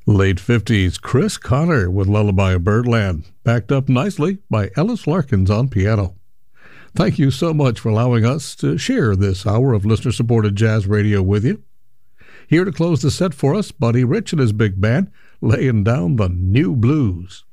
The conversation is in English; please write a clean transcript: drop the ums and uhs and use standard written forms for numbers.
Late 50s Chris Connor with Lullaby of Birdland, backed up nicely by Ellis Larkins on piano. Thank you so much for allowing us to share this hour of listener-supported jazz radio with you. Here to close the set for us, Buddy Rich and his big band, laying down the new blues.